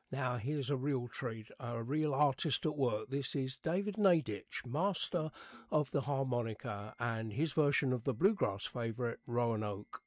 Now, here's a real treat, a real artist at work. This is David Nadich, master of the harmonica, and his version of the bluegrass favourite, Roanoke.